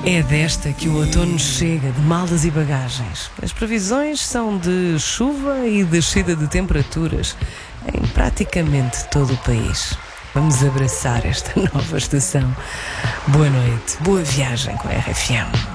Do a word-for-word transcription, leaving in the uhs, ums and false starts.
É desta que o outono chega, de malas e bagagens. As previsões são de chuva e descida de temperaturas em praticamente todo o país. Vamos abraçar esta nova estação. Boa noite, boa viagem com a R F M.